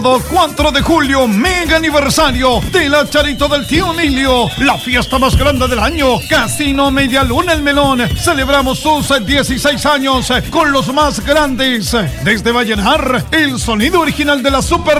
4 de julio, mega aniversario de la Charito del Tío Emilio, la fiesta más grande del año. Casino Medialuna El Melón. Celebramos sus 16 años con los más grandes. Desde Vallenar, el sonido original de la Super